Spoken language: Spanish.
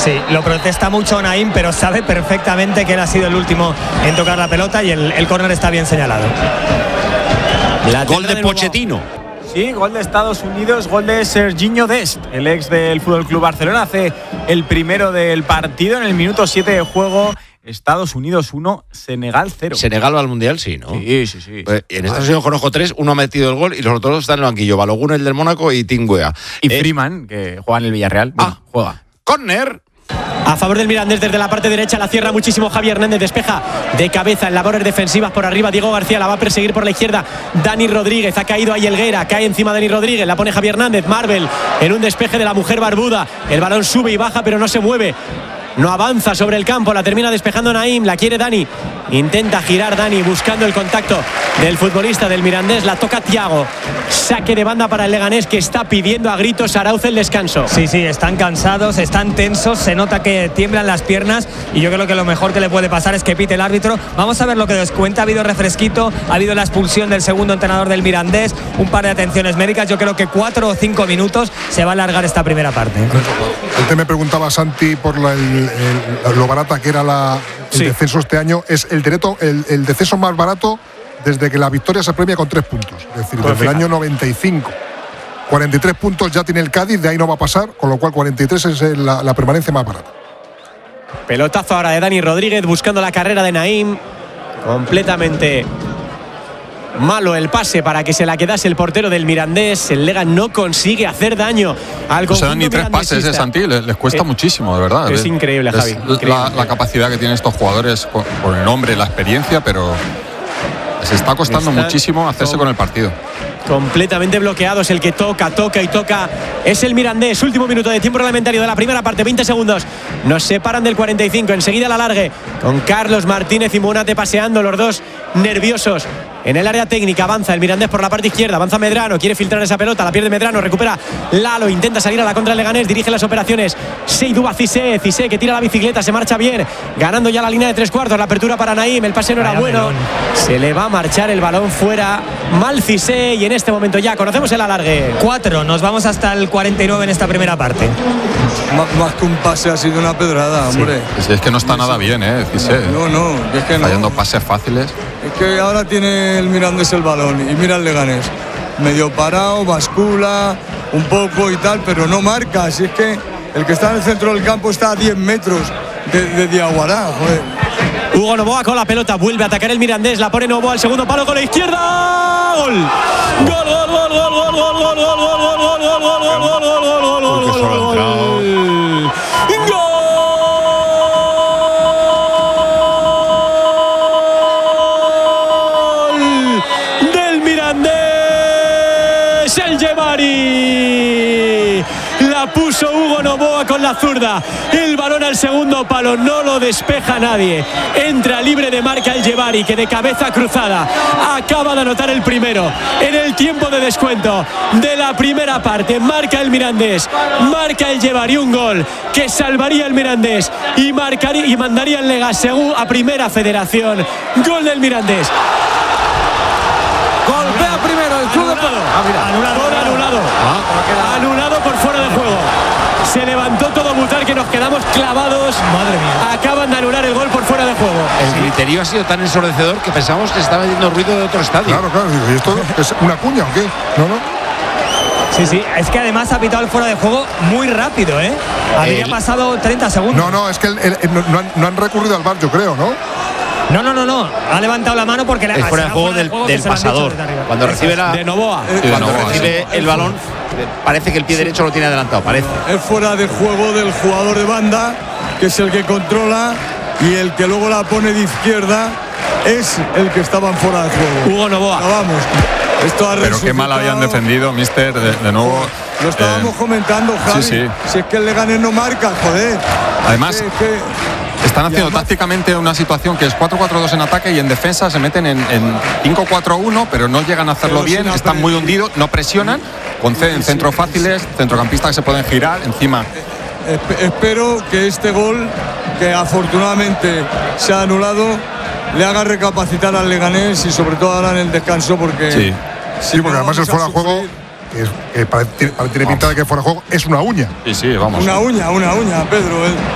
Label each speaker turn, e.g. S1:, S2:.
S1: Sí, lo protesta mucho Naim, pero sabe perfectamente que él ha sido el último en tocar la pelota y el córner está bien señalado.
S2: Gol de Pochettino.
S3: Sí, gol de Estados Unidos, gol de Serginho Dest, el ex del FC Barcelona. Hace el primero del partido en el minuto 7 de juego. Estados Unidos 1, Senegal 0.
S2: Senegal va al Mundial, sí, ¿no?
S3: Sí.
S2: Pues en Estados Unidos conozco 3, uno ha metido el gol y los otros 2 están en el banquillo. Balogun, el del Mónaco, y Tim Weah.
S3: Y Freeman, que juega en el Villarreal. Juega.
S2: Córner.
S4: A favor del Mirandés desde la parte derecha, la cierra muchísimo Javi Hernández, despeja de cabeza en labores defensivas por arriba Diego García, la va a perseguir por la izquierda Dani Rodríguez, ha caído ahí Helguera, cae encima Dani Rodríguez, la pone Javi Hernández, Marvel en un despeje de la mujer barbuda, el balón sube y baja pero no se mueve. No avanza sobre el campo, la termina despejando Naim, la quiere Dani, intenta girar Dani buscando el contacto del futbolista del Mirandés, la toca Thiago, saque de banda para el Leganés que está pidiendo a gritos Arauz el descanso.
S1: Sí, están cansados, están tensos, se nota que tiemblan las piernas y yo creo que lo mejor que le puede pasar es que pite el árbitro. Vamos a ver lo que nos cuenta, ha habido refresquito, ha habido la expulsión del segundo entrenador del Mirandés, un par de atenciones médicas, yo creo que 4 o 5 minutos se va a alargar esta primera parte.
S5: Antes me preguntaba Santi por lo barata que era el descenso este año. Es el descenso más barato desde que la victoria se premia con 3 puntos. Es decir,
S1: pues
S5: desde el año 95. 43 puntos ya tiene el Cádiz, de ahí no va a pasar, con lo cual 43 es la permanencia más barata.
S4: Pelotazo ahora de Dani Rodríguez buscando la carrera de Naim. Completamente malo el pase para que se la quedase el portero del Mirandés. El Lega no consigue hacer daño al conjunto.
S6: No se dan ni 3 pases, Santi, les cuesta muchísimo, de verdad.
S4: Es increíble, Javi.
S6: Increíble. La capacidad que tienen estos jugadores por el nombre, la experiencia, pero les está costando muchísimo hacerse con el partido.
S4: Completamente bloqueados, el que toca es el Mirandés. Último minuto de tiempo reglamentario de la primera parte, 20 segundos. Nos separan del 45, enseguida la alargue con Carlos Martínez y Monate paseando, los dos nerviosos. En el área técnica avanza el Mirandés por la parte izquierda, avanza Medrano, quiere filtrar esa pelota, la pierde Medrano, recupera Lalo, intenta salir a la contra del Leganés, dirige las operaciones Seydou Cissé que tira la bicicleta, se marcha bien, ganando ya la línea de 3 cuartos, la apertura para Naim, el pase no era bueno, se le va a marchar el balón fuera, mal Cissé, y en este momento ya conocemos el alargue.
S1: 4, nos vamos hasta el 49 en esta primera parte.
S7: Más que un pase ha sido una pedrada, hombre.
S6: Es que no está nada bien, Cissé.
S7: No, es que no.
S6: Fallando pases fáciles.
S7: Es que ahora tiene el Mirandés el balón y mira el Leganés. Medio parado, bascula un poco y tal, pero no marca. Así es que el que está en el centro del campo está a 10 metros de Diaguará, joder.
S4: Hugo Novoa con la pelota, vuelve a atacar el Mirandés, la pone Novoa al segundo palo con la izquierda. ¡Gol! ¡Gol! Del Mirandés, el Yebari. La puso Hugo Novoa con la zurda. El balón al segundo palo, no lo despeja nadie. Entra libre de marca el Yebari, que de cabeza cruzada acaba de anotar el primero en el tiempo de descuento de la primera parte. Marca el Mirandés, marca el Yebari, un gol que salvaría el Mirandés y mandaría el Lega a primera federación. Gol del Mirandés.
S3: Golpea primero el club de Palo.
S4: Anulado por fuera de juego. Se levantó todo Mutar, que nos quedamos clavados.
S1: Madre mía.
S4: Acaban de anular el gol por fuera de juego.
S2: El griterío ha sido tan ensordecedor que pensamos que se estaba metiendo ruido de otro estadio.
S5: Claro. ¿Y esto es una cuña o qué? No.
S1: Sí, es que además ha pitado el fuera de juego muy rápido, Había pasado 30 segundos.
S5: No, es que no han recurrido al VAR, yo creo, ¿no?
S1: No. Ha levantado la mano porque
S2: es fuera de juego del pasador. Cuando recibe
S4: de Novoa.
S2: Cuando recibe el balón, parece que el pie derecho lo tiene adelantado, parece.
S7: Es fuera de juego del jugador de banda, que es el que controla, y el que luego la pone de izquierda es el que estaba en fuera de juego.
S4: Hugo Novoa.
S7: Vamos.
S6: Pero qué mal habían defendido, mister, de nuevo.
S7: Lo estábamos comentando, Javi.
S6: Sí.
S7: Si es que el Leganés no marca, joder.
S6: Además, están haciendo tácticamente una situación que es 4-4-2 en ataque, y en defensa se meten en 5-4-1, pero no llegan a hacerlo bien, están muy hundidos, no presionan, conceden centros fáciles, centrocampistas que se pueden girar encima.
S7: Espero que este gol, que afortunadamente se ha anulado, le haga recapacitar al Leganés, y sobre todo ahora en el descanso, porque
S5: Sí, porque además el fuera de juego, que tiene pinta de que fuera de juego, es una uña.
S6: Sí, vamos.
S7: Una uña, Pedro.